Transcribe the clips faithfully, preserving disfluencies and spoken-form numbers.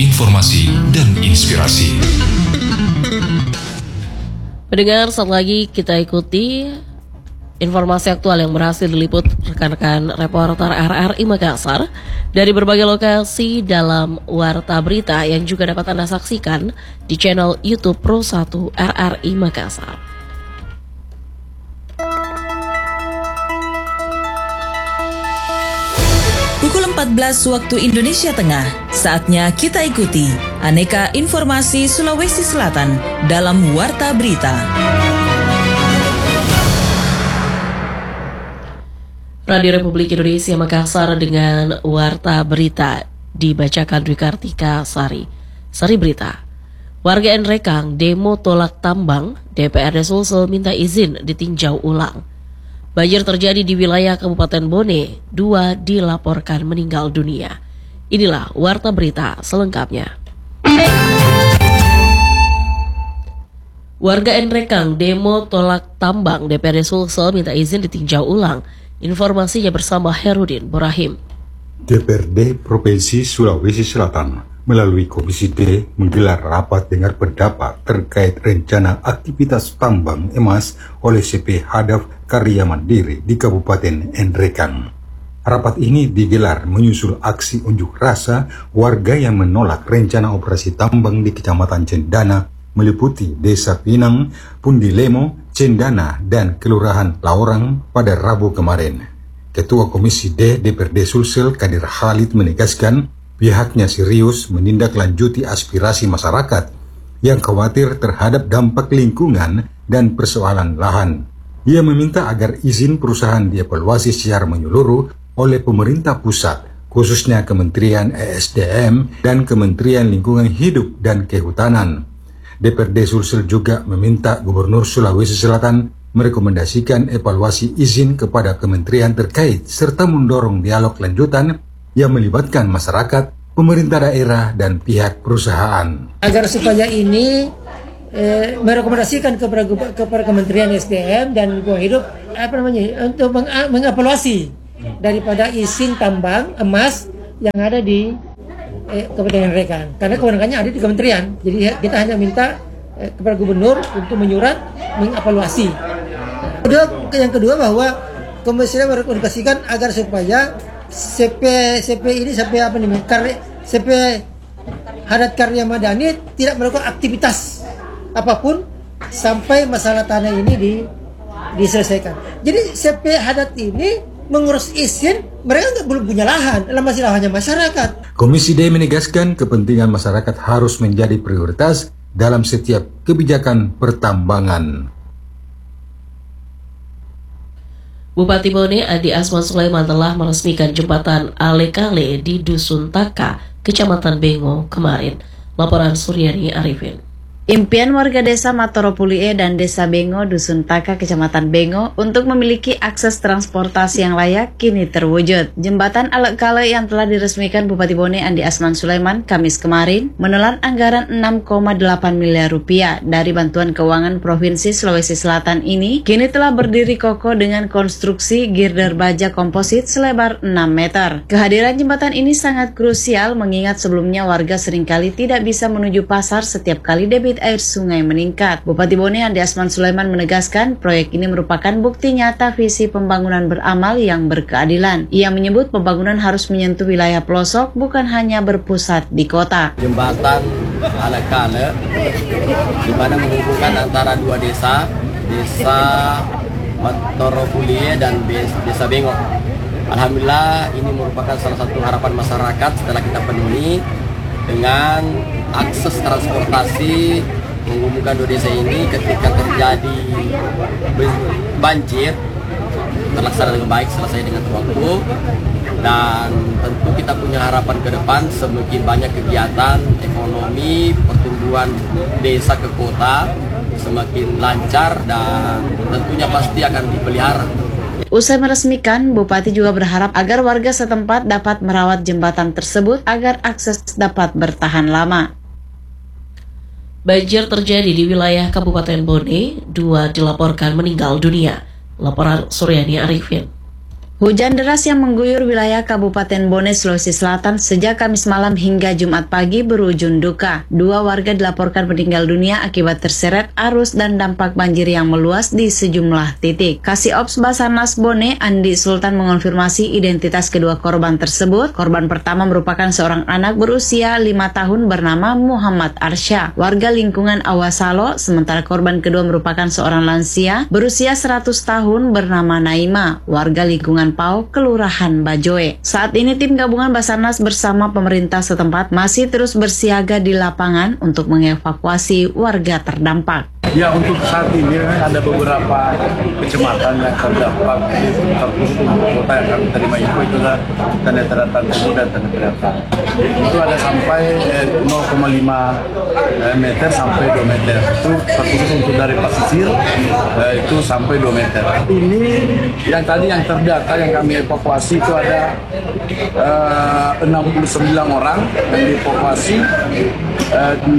informasi dan inspirasi. Pendengar, saat lagi kita ikuti informasi aktual yang berhasil diliput rekan-rekan reporter R R I Makassar dari berbagai lokasi dalam Warta Berita yang juga dapat Anda saksikan di channel YouTube Pro satu R R I Makassar. Pukul empat belas waktu Indonesia Tengah, saatnya kita ikuti aneka informasi Sulawesi Selatan dalam Warta Berita. Radio Republik Indonesia Makassar dengan Warta Berita dibacakan Dwi Kartika Sari. Sari Berita. Warga Enrekang demo tolak tambang, D P R D Sulsel minta izin ditinjau ulang. Banjir terjadi di wilayah Kabupaten Bone, dua dilaporkan meninggal dunia. Inilah Warta Berita selengkapnya. Warga Enrekang demo tolak tambang, D P R D Sulsel minta izin ditinjau ulang. Informasinya bersama Herudin Borahim. D P R D Provinsi Sulawesi Selatan melalui Komisi D menggelar rapat dengar pendapat terkait rencana aktivitas tambang emas oleh C P Hadaf Karya Mandiri di Kabupaten Enrekang. Rapat ini digelar menyusul aksi unjuk rasa warga yang menolak rencana operasi tambang di Kecamatan Cendana meliputi Desa Pinang, Pundilemo, Cendana, dan Kelurahan Laorang pada Rabu kemarin. Ketua Komisi D D P R D Sulsel Kadir Khalid menegaskan pihaknya serius menindaklanjuti aspirasi masyarakat yang khawatir terhadap dampak lingkungan dan persoalan lahan. Ia meminta agar izin perusahaan dievaluasi secara menyeluruh oleh pemerintah pusat, khususnya Kementerian E S D M dan Kementerian Lingkungan Hidup dan Kehutanan. D P R D Sulsel juga meminta Gubernur Sulawesi Selatan merekomendasikan evaluasi izin kepada kementerian terkait serta mendorong dialog lanjutan yang melibatkan masyarakat, pemerintah daerah, dan pihak perusahaan. Agar supaya ini eh, merekomendasikan kepada, kepada Kementerian S D M dan Lingkungan Hidup apa namanya untuk meng, mengevaluasi daripada izin tambang emas yang ada di Eh, Kabupaten Enrekang, karena kewenangannya ada di kementerian. Jadi kita hanya minta eh, kepada gubernur untuk menyurat mengevaluasi. Kedua, yang kedua bahwa komisi merekomendasikan agar supaya C P C P ini C P apa nih karya C P Hadat Karya Madani tidak melakukan aktivitas apapun sampai masalah tanah ini di, diselesaikan. Jadi C P Hadat ini mengurus izin, mereka nggak belum punya lahan, dalam masih lahannya masyarakat. Komisi D menegaskan kepentingan masyarakat harus menjadi prioritas dalam setiap kebijakan pertambangan. Bupati Bone Adi Asman Sulaiman telah meresmikan jembatan Ale-Kale di Dusun Taka, Kecamatan Bengo kemarin. Laporan Suryani Arifin. Impian warga desa Matoropulie dan desa Bengo, Dusun Taka, Kecamatan Bengo untuk memiliki akses transportasi yang layak kini terwujud. Jembatan Ale-Kale yang telah diresmikan Bupati Bone Andi Asman Sulaiman Kamis kemarin menelan anggaran enam koma delapan miliar rupiah dari bantuan keuangan Provinsi Sulawesi Selatan ini kini telah berdiri kokoh dengan konstruksi girder baja komposit selebar enam meter. Kehadiran jembatan ini sangat krusial mengingat sebelumnya warga seringkali tidak bisa menuju pasar setiap kali debit air sungai meningkat. Bupati Bone Andi Asman Sulaiman menegaskan proyek ini merupakan bukti nyata visi pembangunan beramal yang berkeadilan. Ia menyebut pembangunan harus menyentuh wilayah pelosok bukan hanya berpusat di kota. Jembatan Ale-Kale di mana menghubungkan antara dua desa, desa Matoropulie dan desa Bengo. Alhamdulillah ini merupakan salah satu harapan masyarakat setelah kita penuhi dengan akses transportasi menghubungkan dua desa ini ketika terjadi banjir terlaksana dengan baik, selesai dengan waktu, dan tentu kita punya harapan ke depan semakin banyak kegiatan ekonomi pertumbuhan desa ke kota semakin lancar dan tentunya pasti akan dipelihara. Usai meresmikan, Bupati juga berharap agar warga setempat dapat merawat jembatan tersebut agar akses dapat bertahan lama. Banjir terjadi di wilayah Kabupaten Bone, dua dilaporkan meninggal dunia. Laporan Suryani Arifin. Hujan deras yang mengguyur wilayah Kabupaten Bone, Sulawesi Selatan sejak Kamis malam hingga Jumat pagi berujung duka. Dua warga dilaporkan meninggal dunia akibat terseret arus dan dampak banjir yang meluas di sejumlah titik. Kasih Ops Basarnas Bone, Andi Sultan, mengonfirmasi identitas kedua korban tersebut. Korban pertama merupakan seorang anak berusia lima tahun bernama Muhammad Arsya, warga lingkungan Awasalo, sementara korban kedua merupakan seorang lansia berusia seratus tahun bernama Naima, warga lingkungan Pau, Kelurahan Bajoe. Saat ini tim gabungan Basarnas bersama pemerintah setempat masih terus bersiaga di lapangan untuk mengevakuasi warga terdampak. Ya, untuk saat ini ada beberapa kecamatan yang terdampak di terkhusus kota yang kami terima info itu adalah Tanah Daratan Timur dan Tanah Daratan. Itu ada sampai eh, nol koma lima meter sampai dua meter. Itu terkhusus untuk dari pesisir eh, itu sampai dua meter. Ini yang tadi yang terdata yang kami evakuasi itu ada eh, enam puluh sembilan orang yang dievakuasi eh, di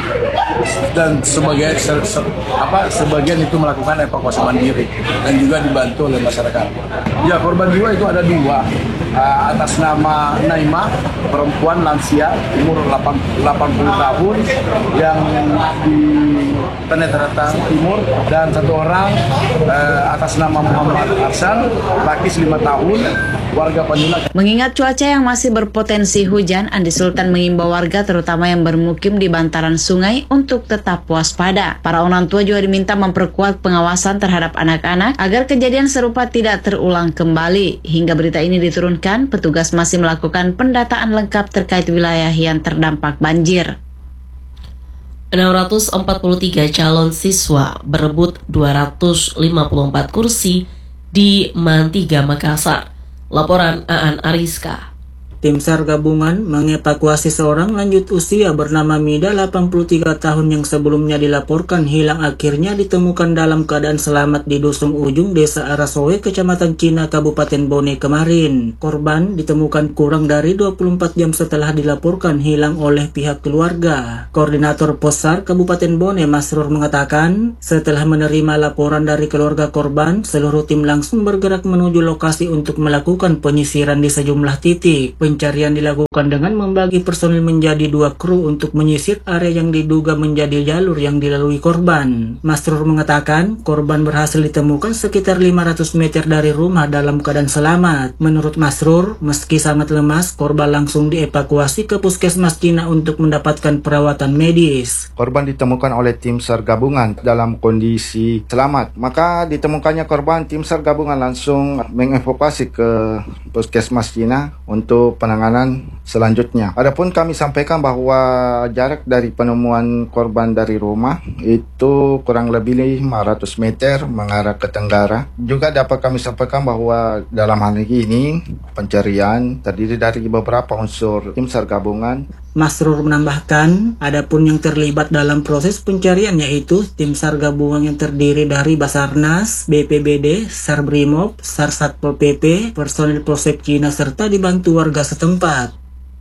dan sebagai se, se, apa sebagian itu melakukan evakuasi mandiri dan juga dibantu oleh masyarakat. Ya, korban jiwa itu ada dua, uh, atas nama Naima, perempuan lansia umur delapan puluh tahun yang di Tanah Daratan Timur, dan satu orang uh, atas nama Muhammad Arsan, laki lima tahun, warga Panjula. Mengingat cuaca yang masih berpotensi hujan, Andi Sultan mengimbau warga terutama yang bermukim di bantaran sungai untuk tetap waspada. Para orang tua juga diminta memperkuat pengawasan terhadap anak-anak agar kejadian serupa tidak terulang kembali. Hingga berita ini diturunkan, petugas masih melakukan pendataan lengkap terkait wilayah yang terdampak banjir. enam ratus empat puluh tiga calon siswa berebut dua ratus lima puluh empat kursi di MAN tiga Makassar. Laporan Aan Ariska. Tim SAR gabungan mengevakuasi seorang lanjut usia bernama Mida, delapan puluh tiga tahun, yang sebelumnya dilaporkan hilang akhirnya ditemukan dalam keadaan selamat di Dusun Ujung, Desa Arasowe, Kecamatan Cina, Kabupaten Bone kemarin. Korban ditemukan kurang dari dua puluh empat jam setelah dilaporkan hilang oleh pihak keluarga. Koordinator Pos SAR Kabupaten Bone, Masrur, mengatakan setelah menerima laporan dari keluarga korban, seluruh tim langsung bergerak menuju lokasi untuk melakukan penyisiran di sejumlah titik. Pencarian dilakukan dengan membagi personil menjadi dua kru untuk menyisir area yang diduga menjadi jalur yang dilalui korban. Masrur mengatakan korban berhasil ditemukan sekitar lima ratus meter dari rumah dalam keadaan selamat. Menurut Masrur, meski sangat lemas, korban langsung dievakuasi ke Puskesmas Cina untuk mendapatkan perawatan medis. Korban ditemukan oleh tim SAR gabungan dalam kondisi selamat. Maka ditemukannya korban, tim SAR gabungan langsung mengevakuasi ke Puskesmas Cina untuk penanganan selanjutnya. Adapun kami sampaikan bahwa jarak dari penemuan korban dari rumah itu kurang lebih lima ratus meter mengarah ke tenggara. Juga dapat kami sampaikan bahwa dalam hal ini pencarian terdiri dari beberapa unsur tim SAR gabungan. Masrur menambahkan, adapun yang terlibat dalam proses pencarian yaitu tim SAR gabungan yang terdiri dari Basarnas, B P B D, SAR Brimob, SAR Satpol P P, personil Polsek Cina serta dibantu warga setempat.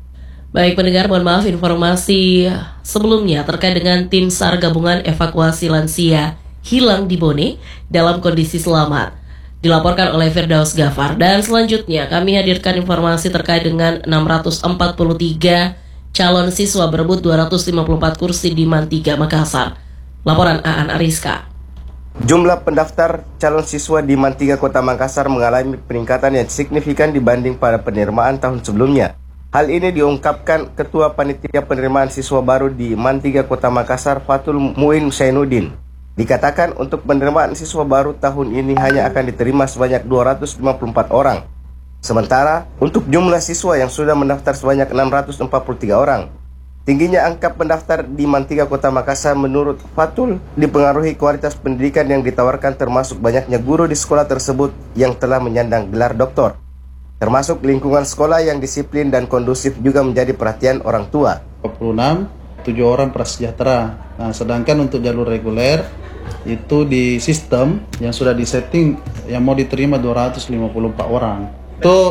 Baik pendengar, mohon maaf informasi sebelumnya terkait dengan tim SAR gabungan evakuasi lansia hilang di Bone dalam kondisi selamat. Dilaporkan oleh Firdaus Gafar. Dan selanjutnya kami hadirkan informasi terkait dengan enam ratus empat puluh tiga calon siswa berebut dua ratus lima puluh empat kursi di MAN tiga Makassar. Laporan Aan Ariska. Jumlah pendaftar calon siswa di MAN tiga Kota Makassar mengalami peningkatan yang signifikan dibanding pada penerimaan tahun sebelumnya. Hal ini diungkapkan Ketua Panitia Penerimaan Siswa Baru di MAN tiga Kota Makassar, Fatul Muin Sainuddin. Dikatakan untuk penerimaan siswa baru tahun ini hanya akan diterima sebanyak dua ratus lima puluh empat orang. Sementara untuk jumlah siswa yang sudah mendaftar sebanyak enam ratus empat puluh tiga orang. Tingginya angka pendaftar di MAN tiga Kota Makassar menurut Fatul dipengaruhi kualitas pendidikan yang ditawarkan, termasuk banyaknya guru di sekolah tersebut yang telah menyandang gelar doktor. Termasuk lingkungan sekolah yang disiplin dan kondusif juga menjadi perhatian orang tua. dua puluh enam, tujuh orang prasejahtera. Nah, sedangkan untuk jalur reguler itu di sistem yang sudah disetting yang mau diterima dua ratus lima puluh empat orang. Itu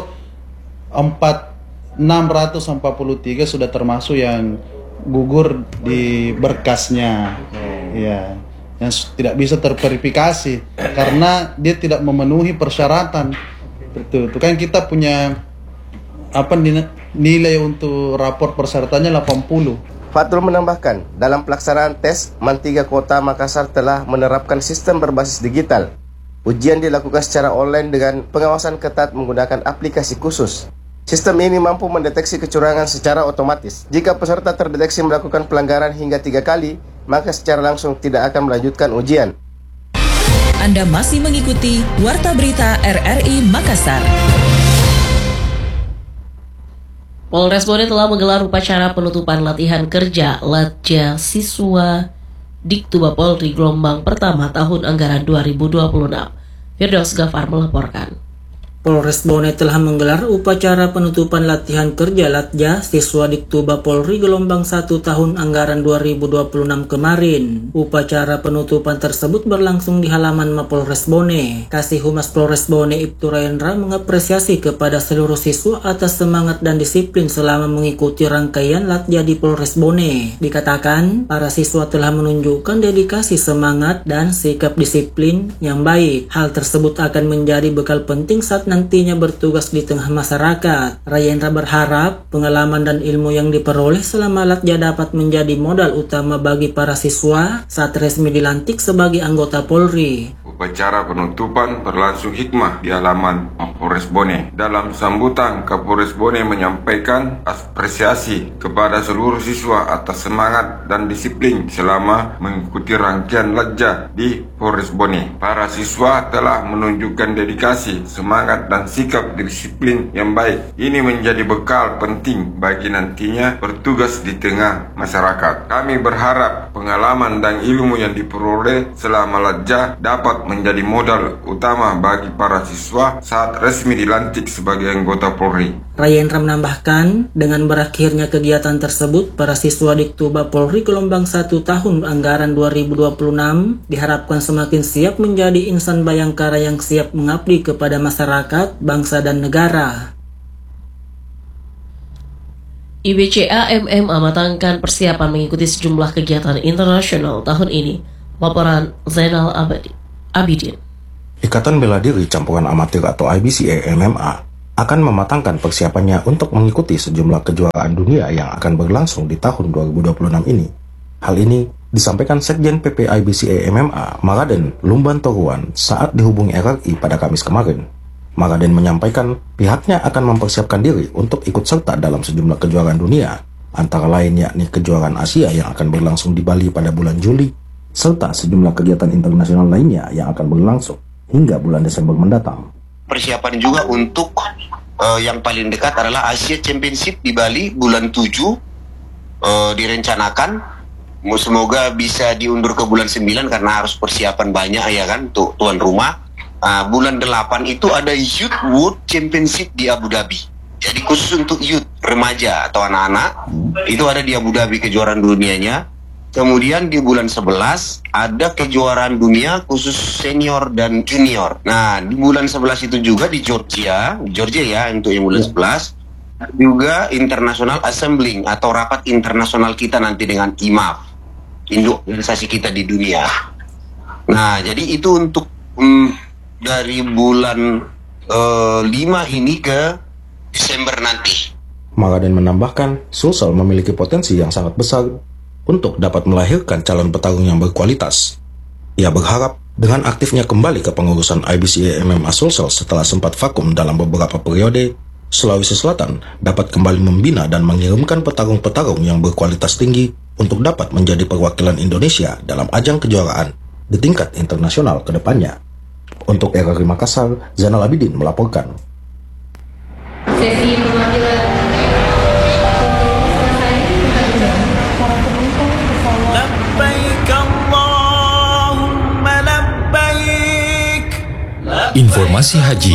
enam ratus empat puluh tiga sudah termasuk yang gugur di berkasnya, ya, yang tidak bisa terverifikasi karena dia tidak memenuhi persyaratan Betul, itu kan kita punya apa nilai untuk rapor pesertanya delapan puluh. Fatul menambahkan, dalam pelaksanaan tes, Mantiga Kota Makassar telah menerapkan sistem berbasis digital. Ujian dilakukan secara online dengan pengawasan ketat menggunakan aplikasi khusus. Sistem ini mampu mendeteksi kecurangan secara otomatis. Jika peserta terdeteksi melakukan pelanggaran hingga tiga kali, maka secara langsung tidak akan melanjutkan ujian. Anda masih mengikuti Warta Berita R R I Makassar. Polres Bone telah menggelar upacara penutupan latihan kerja Latja Siswa Diktuba Polri gelombang pertama tahun anggaran dua ribu dua puluh enam. Firdaus Gafar melaporkan. Polres Bone telah menggelar upacara penutupan latihan kerja Latja Siswa Diktuba Polri gelombang satu tahun anggaran dua ribu dua puluh enam kemarin. Upacara penutupan tersebut berlangsung di halaman Mapolres Bone. Kasih Humas Polres Bone Ibtu Rayendra mengapresiasi kepada seluruh siswa atas semangat dan disiplin selama mengikuti rangkaian Latja di Polres Bone. Dikatakan, para siswa telah menunjukkan dedikasi semangat dan sikap disiplin yang baik. Hal tersebut akan menjadi bekal penting saat nantinya bertugas di tengah masyarakat. Rayendra berharap pengalaman dan ilmu yang diperoleh selama Latja dapat menjadi modal utama bagi para siswa saat resmi dilantik sebagai anggota Polri. Upacara penutupan berlangsung hikmah di halaman Mapolres Bone. Dalam sambutan, Kapolres Bone menyampaikan apresiasi kepada seluruh siswa atas semangat dan disiplin selama mengikuti rangkaian Latja di Polres Bone. Para siswa telah menunjukkan dedikasi, semangat dan sikap disiplin yang baik. Ini menjadi bekal penting bagi nantinya bertugas di tengah masyarakat. Kami berharap pengalaman dan ilmu yang diperoleh selama Latja dapat menjadi modal utama bagi para siswa saat resmi dilantik sebagai anggota Polri. Rayendra menambahkan, dengan berakhirnya kegiatan tersebut, para siswa Diktuba Polri gelombang satu tahun anggaran dua ribu dua puluh enam diharapkan semakin siap menjadi insan bayangkara yang siap mengabdi kepada masyarakat, bangsa dan negara. I B C A M M A matangkan persiapan mengikuti sejumlah kegiatan internasional tahun ini. Laporan Zainal Abadi. Abidin. Ikatan Bela Diri Campuran Amatir atau I B C A M M A akan mematangkan persiapannya untuk mengikuti sejumlah kejuaraan dunia yang akan berlangsung di tahun dua ribu dua puluh enam ini. Hal ini disampaikan Sekjen P P I B C A M M A Maraden Lumban Toruan saat dihubungi R R I pada Kamis kemarin. Maraden menyampaikan pihaknya akan mempersiapkan diri untuk ikut serta dalam sejumlah kejuaraan dunia, antara lain yakni kejuaraan Asia yang akan berlangsung di Bali pada bulan Juli, serta sejumlah kegiatan internasional lainnya yang akan berlangsung hingga bulan Desember mendatang. Persiapan juga untuk uh, yang paling dekat adalah Asia Championship di Bali bulan tujuh uh, direncanakan. Semoga bisa diundur ke bulan sembilan karena harus persiapan banyak ya kan untuk tuan rumah. Uh, bulan delapan itu ada Youth World Championship di Abu Dhabi. Jadi khusus untuk youth, remaja atau anak-anak, itu ada di Abu Dhabi kejuaraan dunianya. Kemudian di bulan sebelas ada kejuaraan dunia khusus senior dan junior. Nah, di bulan sebelas itu juga di Georgia, Georgia ya untuk yang bulan sebelas, juga International Assembling atau rapat internasional kita nanti dengan I M A F, induk organisasi kita di dunia. Nah, jadi itu untuk um, dari bulan uh, lima ini ke Desember nanti. Maraden menambahkan, Sulsel memiliki potensi yang sangat besar untuk dapat melahirkan calon petarung yang berkualitas. Ia berharap dengan aktifnya kembali ke pengurusan I B C A M M A Sulsel setelah sempat vakum dalam beberapa periode, Sulawesi Selatan dapat kembali membina dan mengirimkan petarung-petarung yang berkualitas tinggi untuk dapat menjadi perwakilan Indonesia dalam ajang kejuaraan di tingkat internasional ke depannya. Untuk R R I Makassar, Zainal Abidin melaporkan. Sesi perwakilan Informasi haji